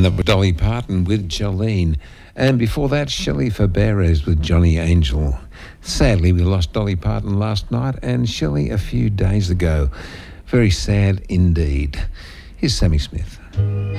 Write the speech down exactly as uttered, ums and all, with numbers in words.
And that was Dolly Parton with Jolene. And before that, Shelley Fabares with Johnny Angel. Sadly, we lost Dolly Parton last night and Shelley a few days ago. Very sad indeed. Here's Sammy Smith.